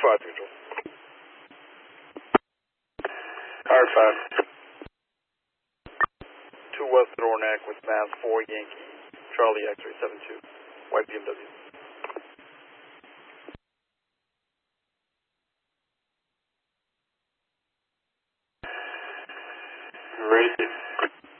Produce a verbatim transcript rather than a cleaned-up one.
five neutral. Hard five. Two west at Ornac with mass four Yankee, Charlie X-ray seven two, white B M W. Ready.